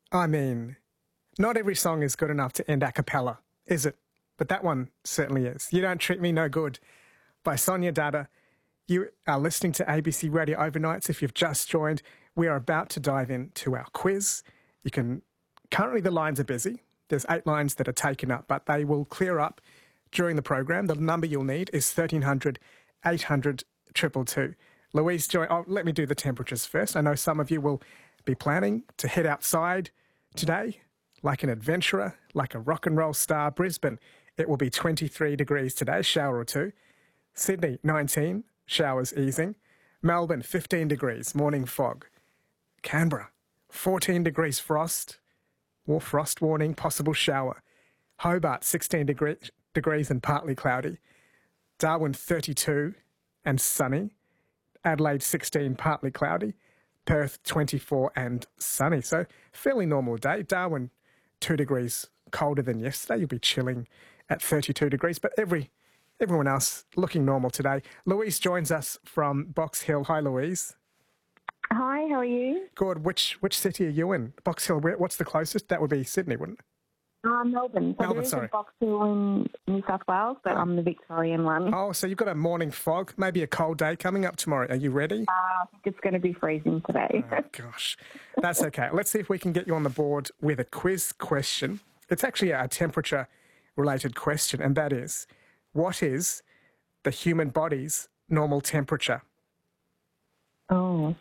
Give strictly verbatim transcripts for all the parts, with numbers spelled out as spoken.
I mean, not every song is good enough to end a cappella, is it? But that one certainly is. You Don't Treat Me No Good by Sonia Dada. You are listening to A B C Radio Overnights. If you've just joined, we are about to dive into our quiz. You can, currently the lines are busy. There's eight lines that are taken up, but they will clear up during the program. The number you'll need is thirteen hundred, eight hundred, two two two. Louise, join. Oh, let me do the temperatures first. I know some of you will be planning to head outside today like an adventurer, like a rock and roll star. Brisbane, it will be twenty-three degrees today, shower or two. Sydney, nineteen, showers easing. Melbourne, fifteen degrees, morning fog. Canberra, fourteen degrees frost, or frost warning, possible shower. Hobart, sixteen degree, degrees and partly cloudy. Darwin, thirty-two and sunny. Adelaide, sixteen, partly cloudy. Perth, twenty-four and sunny. So, fairly normal day. Darwin, two degrees colder than yesterday. You'll be chilling at thirty-two degrees, but every everyone else looking normal today. Louise joins us from Box Hill. Hi, Louise. Hi, how are you? Good. Which which city are you in? Box Hill, where, what's the closest? That would be Sydney, wouldn't it? Uh, Melbourne. So Melbourne, there is sorry. a Box Hill in New South Wales, but I'm the Victorian one. Oh, so you've got a morning fog, maybe a cold day coming up tomorrow. Are you ready? Uh, I think it's going to be freezing today. Oh, gosh. That's okay. Let's see if we can get you on the board with a quiz question. It's actually a temperature-related question, and that is, what is the human body's normal temperature? Oh.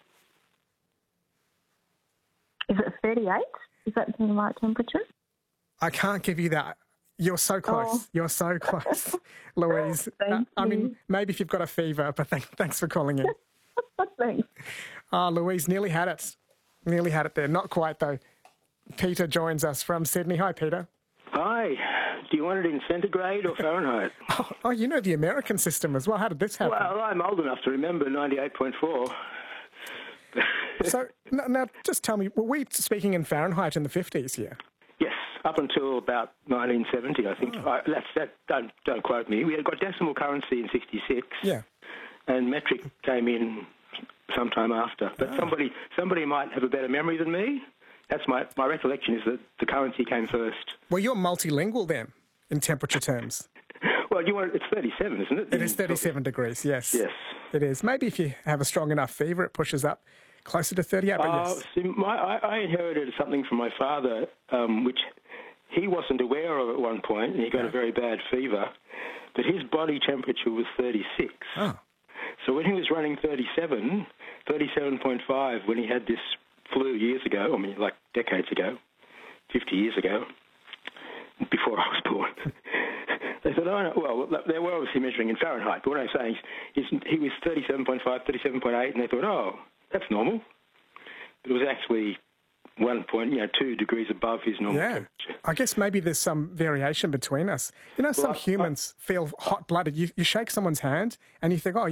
Is it thirty-eight? Is that the right temperature? I can't give you that. You're so close. Oh. You're so close, Louise. Thank I you. mean, maybe if you've got a fever, but th- thanks for calling in. Thanks. Ah, Louise, nearly had it. Nearly had it there. Not quite, though. Peter joins us from Sydney. Hi, Peter. Hi. Do you want it in centigrade or Fahrenheit? Oh, oh, you know the American system as well. How did this happen? Well, I'm old enough to remember ninety-eight point four. So, now, now, just tell me, were we speaking in Fahrenheit in the fifties here? Yes, up until about nineteen seventy, I think. Oh. I, that's, that, don't, don't quote me. We had got decimal currency in sixty-six. Yeah. And metric came in sometime after. But Oh. somebody somebody might have a better memory than me. That's my, my recollection is that the currency came first. Well, you're multilingual then, in temperature terms. Well, you want it's thirty-seven, isn't it? It is thirty-seven degrees, yes. Yes. It is. Maybe if you have a strong enough fever, it pushes up closer to thirty-eight, but Uh, yes. see, my, I, I inherited something from my father, um, which he wasn't aware of at one point, and he got a very bad fever. But his body temperature was thirty-six. Oh. So when he was running thirty-seven, thirty-seven point five, when he had this flu years ago, I mean, like decades ago, fifty years ago, before I was born, they thought, oh, no, well, they were obviously measuring in Fahrenheit, but what I'm saying is he was thirty-seven point five, thirty-seven point eight, and they thought, oh, that's normal. But it was actually one point, you know, two degrees above his normal Yeah. temperature. I guess maybe there's some variation between us. You know, some Well, I- humans feel hot-blooded. You, you shake someone's hand and you think, oh,